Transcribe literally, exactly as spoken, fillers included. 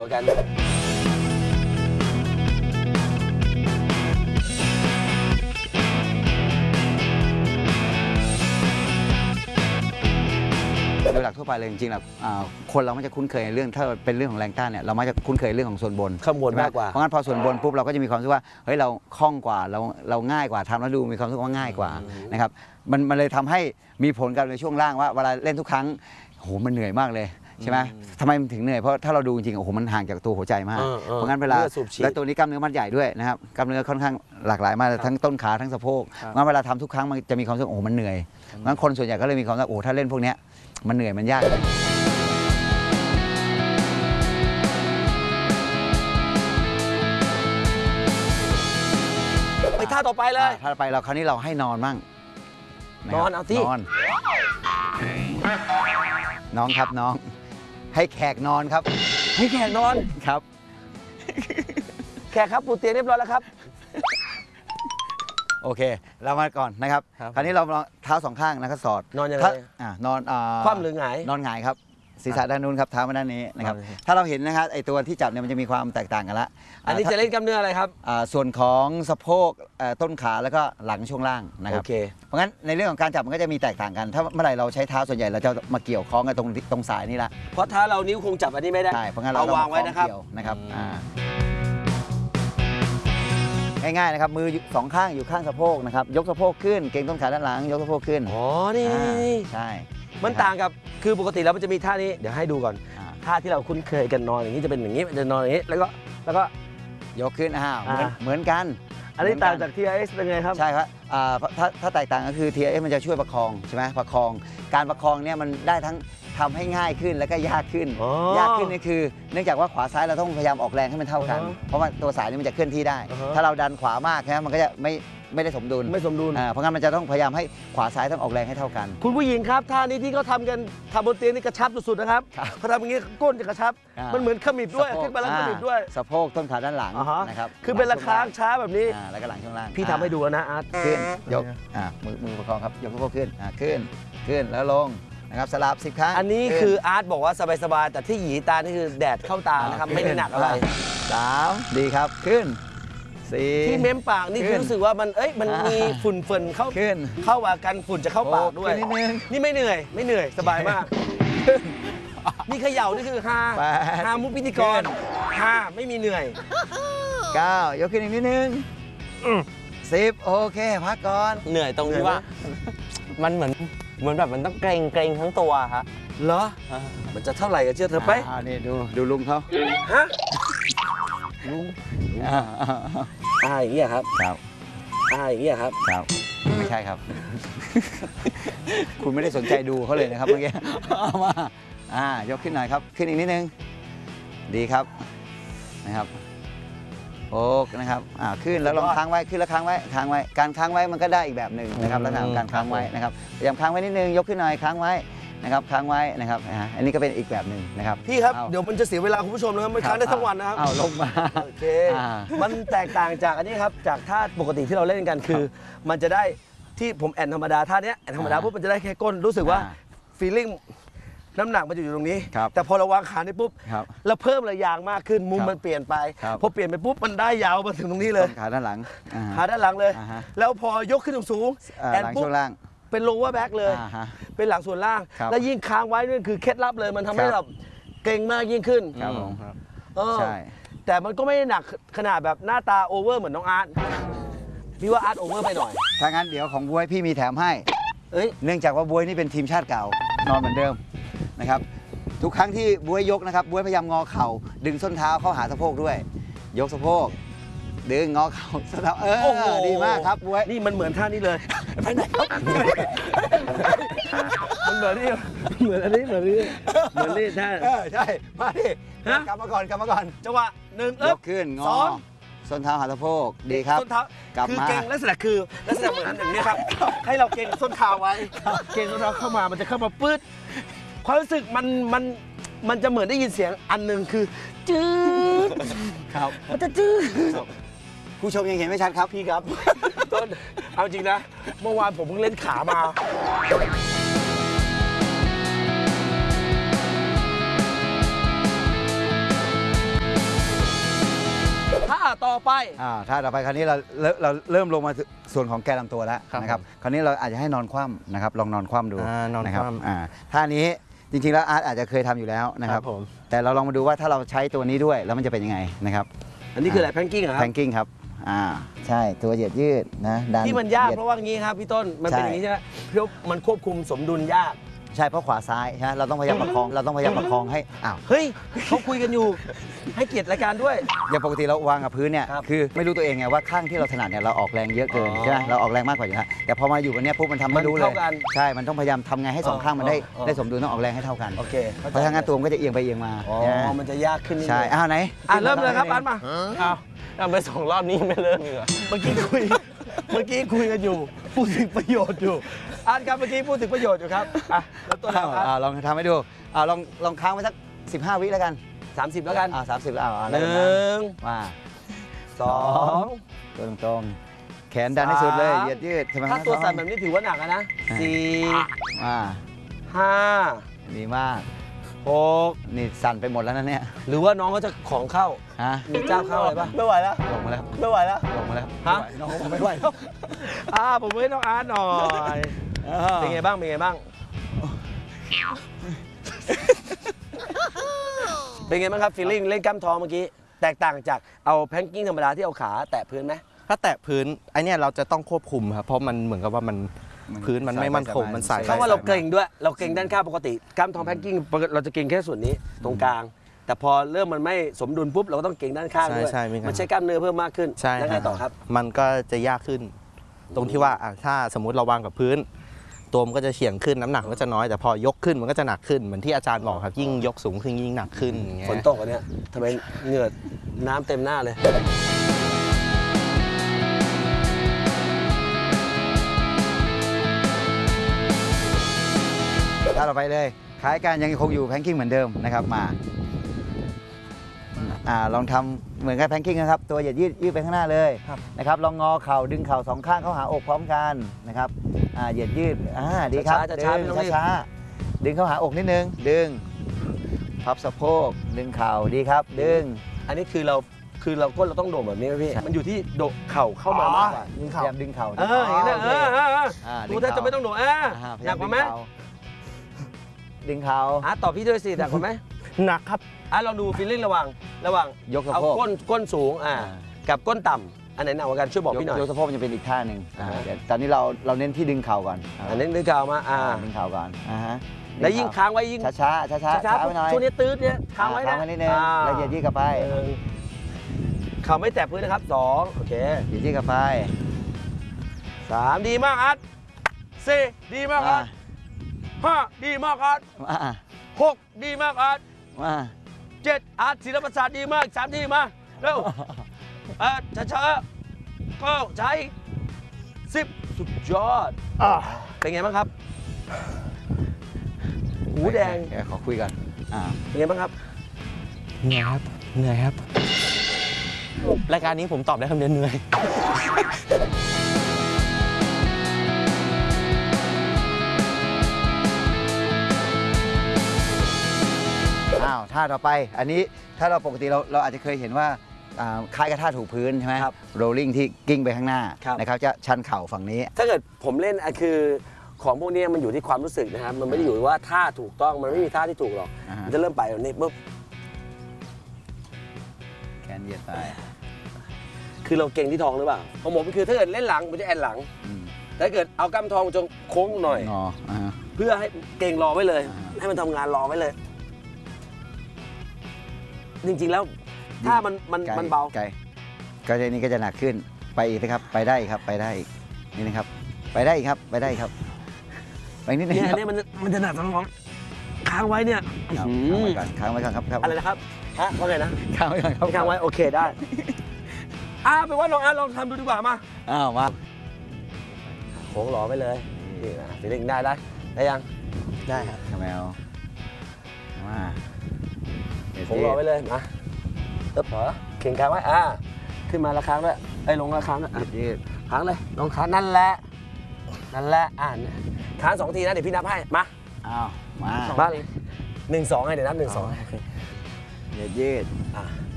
กันโดยหลักทั่วไปเลยจริงๆแล้วคนเราไม่จะคุ้นเคยในเรื่องถ้าเป็นเรื่องของแรงต้านเนี่ยเราไม่จะคุ้นเคยเรื่องของส่วนบนข้างบนมากกว่าเพราะงั้นพอส่วนบนปุ๊บเราก็จะมีความรู้สึกว่าเฮ้ยเราคล่องกว่าเราเราง่ายกว่าทำแล้วดูมีความรู้สึกว่าง่ายกว่านะครับมันมันเลยทำให้มีผลกับในช่วงล่างว่าเวลาเล่นทุกครั้งโหมันเหนื่อยมากเลยใช่ไหมทำไมมันถึงเหนื่อยเพราะถ้าเราดูจริงๆโอ้โหมันห่างจากตัวหัวใจมากเพราะงั้นเวลาและตัวนี้กล้ามเนื้อมัดใหญ่ด้วยนะครับกล้ามเนื้อค่อนข้างหลากหลายมากทั้งต้นขาทั้งสะโพกงั้นเวลาทำทุกครั้งมันจะมีความรู้สึกโอ้โหมันเหนื่อยงั้นคนส่วนใหญ่ก็เลยมีความรู้สึกโอ้ถ้าเล่นพวกนี้มันเหนื่อยมันยากไปท่าต่อไปเลยท่าต่อไปเราคราวนี้เราให้นอนมั่งนอนเอาที่นอนน้องครับน้องให้แขกนอนครับให้แขกนอนครับแขกครับปูเตียงเรียบร้อยแล้วครับโอเคเรามาก่อนนะครับคราวนี้เราเท้าสองข้างนะครับสอดนอนยังไงอ่านอนคว่ำหรือหงายนอนหงายครับศีรษะด้านนู้นครับเท้ามาด้านนี้นะครับถ้าเราเห็นนะครับไอตัวที่จับเนี่ยมันจะมีความแตกต่างกันละอันนี้จะเล่นกล้ามเนื้ออะไรครับส่วนของสะโพกต้นขาแล้วก็หลังช่วงล่างนะครับเพราะงั้นในเรื่องของการจับมันก็จะมีแตกต่างกันถ้าเมื่อไหร่เราใช้เท้าส่วนใหญ่เราจะมาเกี่ยวข้องกันตรงตรงสายนี่ละเพราะถ้าเรานิ้วคงจับอันนี้ไม่ได้ใช่เพราะงั้นเราวางไว้นะครับนะครับง่ายๆนะครับมือสองข้างอยู่ข้างสะโพกนะครับยกสะโพกขึ้นเกร็งต้นขาด้านหลังยกสะโพกขึ้นอ๋อนี่ใช่มันต่างกับคือปกติแล้วมันจะมีท่านี้เดี๋ยวให้ดูก่อนท่าที่เราคุ้นเคยกันนอนอย่างนี้จะเป็นอย่างนี้จะนอนอย่างนี้แล้วก็แล้วก็ยกขึ้นอ่าเหมือนกันอันนี้ต่างจาก ที อาร์ เอส เป็นไงครับใช่ครับถ้าถ้าแตกต่างก็คือ ที อาร์ เอส มันจะช่วยประคองใช่ไหมประคองการประคองเนี่ยมันได้ทั้งทำให้ง่ายขึ้นแล้วก็ยากขึ้นยากขึ้นนี่คือเนื่องจากว่าขวาซ้ายเราต้องพยายามออกแรงให้มันเท่ากันเพราะว่าตัวสายนี่มันจะเคลื่อนที่ได้ถ้าเราดันขวามากนะมันก็จะไม่ไม่ได้สมดุลไม่สมดุลเพราะงั้นมันจะต้องพยายามให้ขวาซ้ายต้องออกแรงให้เท่ากันคุณผู้หญิงครับท่านี้ที่เขาทำกันทำบนเตียงนี่กระชับสุดๆนะครับเขาทำอย่างนี้ก้นจะกระชับมันเหมือนขมิบด้วยขึ้นไปแล้วขมิบด้วยสะโพกต้นขาด้านหลังนะครับคือเป็นระค้างช้าแบบนี้แล้วก็หลังช่วงล่างพี่ทำให้ดูนะอาร์ตขึ้นยกมือมือประคองครับยกสะโพกขึ้นขึ้นขึ้นแล้วลงนะครับสลับสิบครั้งอันนี้คืออาร์ตบอกว่าสบายๆแต่ที่หยีตานี่คือแดดเข้าตานะครับไม่ได้หนักอะไรสามดีครับขึ้นที่เม้มปากนี่คือรู้สึกว่ามันเอ้ยมันมีฝุ่นฝนเข้าขึ้นเข้าอากันฝุ่นจะเข้าปากด้วยนี่ไม่เหนื่อยไม่เหนื่อยสบายมากนี่เขย่านี่คือฮาฮามุกพิธีกรฮาไม่มีเหนื่อยเก้ายกขึ้นอีกนิดนึงสิบโอเคพักก่อนเหนื่อยตรงที่ว่ามันเหมือนเหมือนแบบมันต้องเกรงเกรงทั้งตัวครับเหรอมันจะเท่าไหร่กันเชื่อเธอไปนี่ดูดูลุงเขาฮะลุงอ่าอย่างนี้ครับครับอ่าอย่างนี้ครับครับไม่ใช่ครับคุณไม่ได้สนใจดูเขาเลยนะครับเมื่อกี้เอามาอ่ายกขึ้นหน่อยครับขึ้นอีกนิดนึงดีครับนะครับโอ้นะครับอ่าขึ้นแล้วลองค้างไว้ขึ้นแล้วค้างไว้ค้างไว้การค้างไว้มันก็ได้อีกแบบหนึ่งนะครับลักษณะการค้างไว้นะครับพยายามค้างไว้นิดนึงยกขึ้นหน่อยค้างไว้นะครับค้างไว้นะครับอันนี้ก็เป็นอีกแบบหนึ่งนะครับพี่ครับเดี๋ยวมันจะเสียเวลาคุณผู้ชมนะครับมันค้างได้ทั้งวันนะครับเอาลงมาโอเคมันแตกต่างจากอันนี้ครับจากท่าปกติที่เราเล่นกันคือมันจะได้ที่ผมแอนธรรมดาท่านี้แอนธรรมดาปุ๊บมันจะได้แค่ก้นรู้สึกว่าฟีลลิ่งน้ำหนักมันจะอยู่ตรงนี้แต่พอเราวางขานี่ปุ๊บเราเพิ่มระยางมากขึ้นมุมมันเปลี่ยนไปพอเปลี่ยนไปปุ๊บมันได้ยาวมาถึงตรงนี้เลยขาด้านหลังขาด้านหลังเลยแล้วพอยกขึ้นสูงแอนปุ๊บเป็นโลว์แบ็กเลยเป็นหลังส่วนล่างแล้วยิ่งค้างไว้นี่คือเคล็ดลับเลยมันทำให้เราเก่งมากยิ่งขึ้นครับผมใช่แต่มันก็ไม่ได้หนักขนาดแบบหน้าตาโอเวอร์เหมือนน้องอาร์ตพี่ว่าอาร์ตโอเวอร์ไปหน่อยถ้างั้นเดี๋ยวของบ๊วยพี่มีแถมให้เนื่องจากว่าบ๊วยนี่เป็นทีมชาติเก่านอนเหมือนเดิมนะครับทุกครั้งที่บ๊วยยกนะครับบ๊วยพยายามงอเข่าดึงส้นเท้าเข้าหาสะโพกด้วยยกสะโพกดึงงอเข่าส้นเท้าเออดีมากครับบ๊วยนี่มันเหมือนท่านี้เลยไปไหนครับมันเหมือนนี่เหมือนอันนี้เหมือนนี่เหมือนนี่ท่าใช่มาดิกลับมาก่อนกลับมาก่อนจังหวะหนึ่งยกขึ้นงอส้นเท้าหาสะโพกดีครับส้นเท้ากลับมาคือเก่งลักษณะคือลักษณะเหมือนอย่างนี้ครับให้เราเก่งส้นเท้าไว้เก่งส้นเท้าเข้ามามันจะเข้ามาปื๊ดความรู้สึกมันมันมันจะเหมือนได้ยินเสียงอันหนึ่งคือจืดครับมันจะจืดผู้ชมยังเห็นไม่ชัดครับพี่ครับต้นเอาจริงนะเมื่อวานผมเพิ่งเล่นขามาต่อไปอ่าท่าต่อไปคราวนี้เราเริ่มเราเริ่มลงมาส่วนของแกนลำตัวแล้วครับนะครับคราวนี้เราอาจจะให้นอนคว่ำนะครับลองนอนคว่ำดูอ่านอนนะคครับว่ำอ่าท่านี้จริงๆแล้วอาร์ตอาจจะเคยทำอยู่แล้วนะครับครับผมแต่เราลองมาดูว่าถ้าเราใช้ตัวนี้ด้วยแล้วมันจะเป็นยังไงนะครับอันนี้คืออะไรแพนกิ้งเหรอคแพรับนกิ้งครับอ่าใช่ตัวเหยียดยืดนะดันที่มันยากหดเพราะว่างี้ครับพี่ต้นมันเป็นใช่อย่างนี้ใช่ไหมเพราะมันควบคุมสมดุลยากใช่เพราะขวาซ้ายนะเราต้องพยายามประคองเราต้องพยายามประคองให้อ้าวเฮ้ยเขาคุยกันอยู่ ให้เกียรติรายการด้วยอย่างปกติเราวางกับพื้นเนี่ยครับคือไม่รู้ตัวเองไงว่าข้างที่เราถนัดเนี่ยเราออกแรงเยอะเกินอ๋อใช่ไหมเราออกแรงมากกว่าอยู่แล้วแต่พอมาอยู่กันเนี่ยปุ๊บมันทำไม่รู้เลยมันเท่ากันใช่มันต้องพยายามทำไงให้สองข้างมันได้อ๋ออ๋อได้สมดุลต้องออกแรงให้เท่ากันโอเคเพราะถ้างั้นตัวมันก็จะเอียงไปเอียงมาอ๋อนะมันจะยากขึ้นนิดนึงใช่อ้าวไหนอ่ะเริ่มเลยครับอันมาอ้าวทำไปสองรอบนี้ไม่เริ่มอีกเหรอเมื่อกี้คุย เมื่อกี้คุยกันอยู่ พูดถึงประโยชน์อยู่อันครับเมื่อกี้พูดถึงประโยชน์อยู่ครับอ่ะแล้วตัวอ้าเราวครับอ่าลองทำให้ดูอ่าลองลองค้างไว้สักสิบห้าวิแล้วกันสามสิบแล้วกันอ่าสามสิบแล้วอ่าหแล้วกันนะนึ่งมาสองตัวตรงๆแขนดันให้สุดเลยเหยียดยืดทำไมถ้าตัวสั่นแบบนี้ถือว่าหนักอะนะสี่มาห้าดีมากหกนี่สั่นไปหมดแล้วนะเนี่ยหรือว่าน้องเขาจะของเข้าฮะมีเจ้าเข้าอะไรปะไม่ไหวแล้วลงมาแล้วไม่ไหวแล้วลงมาแล้วฮะน้องผมไม่ไหวแล้วอ่าผมให้น้องอาร์ตหน่อย เป็นไงบ้าง เป็นไงบ้าง เป็นไงบ้างครับฟีลลิ่งเล่นกล้ามท้องเมื่อกี้ แตกต่างจากเอาแพนกิ้งธรรมดาที่เอาขาแตะพื้นไหมถ้าแตะพื้นไอเนี้ยเราจะต้องควบคุมครับเพราะมันเหมือนกับว่ามันมันพื้นมันไม่มั่นคงมันใส่เขาว่าเราเกรงด้วย เราเกรงด้านข้างปกติกล้ามท้องแพนกิ้งเราจะเกรงแค่ส่วนนี้ตรงกลาง แต่พอเริ่มมันไม่สมดุลปุ๊บเราก็ต้องเกรงด้านข้างด้วยใช่ใช่มีมันใช้กล้ามเนื้อเพิ่มมากขึ้นใช่แล้วไงต่อครับมันก็จะยากขึ้น ตรงที่ว่าอ่ะถ้าสมมุติเราวางกับพื้น ตัวมันก็จะเฉียงขึ้นน้ำหนักมันก็จะน้อยแต่พอยกขึ้นมันก็จะหนักขึ้นเหมือนที่อาจารย์บอกครับยิ่งยกสูงขึ้นยิ่งหนักขึ้นอย่างเงี้ยฝนตกอันเนี้ยทำไมเหงื่อน้ำเต็มหน้าเลยถ้าเราไปเลยคล้ายกันยังคงอยู่แพนกิ้งเหมือนเดิมนะครับมาอ่าลองทำเหมือนกับแพนกิ้งนะครับตัวเหยียดยืดยืดไปข้างหน้าเลยนะครับลองงอเข่าดึงเข่าสองข้างเข้าหาอกพร้อมกันนะครับอ่าเหยียดยืดอ่าดีครับช้าๆดึงไม่ต้องรีบช้าๆดึงเข้าหาอกนิดนึงดึงพับสะโพกดึงเข่าดีครับดึงอันนี้คือเราคือเราก้นเราต้องโด่งแบบนี้ไหมพี่ มันอยู่ที่โดดเข่าเข้ามามากกว่าดึงเข่าพยายามดึงเข่าเอออย่างนี้นะเออเออเอออ่าดูถ้าจะไม่ต้องโด่งเอออ่าพอยากกว่าไหมดึงเข่าอ่ะตอบพี่ด้วยสิอยากกว่าไหมหนักครับอ่ะลองดูฟีลลิ่งระหว่างระหว่างยกสะเอาโพกก้นก้นสูงอ่าอ่ากับก้นต่ำอันไหนหนักกว่ากันช่วยบอกพี่หน่อยยกสะโพกมันจะเป็นอีกท่าหนึ่งอ่าอ่าเดี๋ยวตอนนี้เราเราเน้นที่ดึงเข่าก่อนอันนี้ดึงเข่ามาอ่าดึงเข่าก่อนอ่าฮะแล้วยิ่งค้างไว้ยิ่งช้าช้าช้าช้าช้าช้าไปหน่อยๆช่วงนี้ตื้อเนี่ยค้างไว้ค้านะงไว้นิดนึงอ่าแล้วเหยียดยืดกลับไปหนึ่งเข่าไม่แตะพื้นนะครับสองโอเคเหยียดยืดกลับไปสามดีมากอาร์ตสี่ดีมากอามาร์ตห้าดีมากอาร์ตมาหกดีมากอาร์ตมาเจ็ดอาร์ตศิลปศาสตร์ดีมากสามทีมาเร็วเออช้าๆเก้าใช้สิบสุดยอดเป็นไงบ้างครับ หูแดงเดี๋ยวขอคุยก่อนอ่าเป็นไงบ้างครับเหนื่อยครับเหนื่อยครับ รายการนี้ผมตอบได้คำเดียวเหนื่อยอ้าวท่าต่อไป อันนี้ถ้าเราปกติเราเราอาจจะเคยเห็นว่าอ่าคล้ายกับท่าถูพื้นใช่ไหมครับ rolling ที่กิ้งไปข้างหน้าครับนะครับจะชันเข่าฝั่งนี้ถ้าเกิดผมเล่นอ่ะคือของพวกนี้มันอยู่ที่ความรู้สึกนะครับ มันไม่ได้อยู่ว่าท่าถูกต้องมันไม่มีท่าที่ถูกหรอกอ่าฮะมันจะเริ่มไปแบบนี้ปุ๊บแขนเหยียดไปคือเราเก่งที่ท้องหรือเปล่าของผมคือถ้าเกิดเล่นหลังผมจะแอนหลังอืมแต่ถ้าเกิดเอากล้ามท้องจงโค้งหน่อยงออ่าฮะเพื่อให้เก่งรอไว้เลยอ่าฮะให้มันทำงานรอไว้เลย จริงๆแล้วถ้ามันมันไกลมันเบาไกลก็จะนี่ก็จะหนักขึ้นไปอีกนะครับไปได้อีกครับไปได้อีกนี่นะครับ ไปได้อีกครับไปได้อีกครับไปนิดนึงเนี่ยครับเนี่ยมันมันจะหนักสมองค้างไว้เนี่ยครับอื้อค้างหืไว้อก่อนค้างไว้ก่อนครับครับอะไรนะครับฮะว่าไงนะค้างไว้ก่อนครับค้างไว้โอเคได้อ่าไปนว่าลองอ่ะลองทำดูดีกว่ามาอ้าวมาโค้งรอไว้เลยนี่นะฟีลลิ่งได้ได้ได้ยังได้ครับคาแมวมาเดี๋ยวโค้งรอไว้เลยมาเติบเหรอเข่งค้างไว้อ่าขึ้นมาและค้างด้วยไอ้ยลงและค้างด้วยอ่ะยืดค้างเลยลงค้างนั่นแหละนั่นแหละอ่านค้างสองทีนะเดี๋ยวพี่นับให้มาอ้าวมามาหนึ่งสองให้เดี๋ยวนับหนึ่งสองให้ยืดยืดอ่ะ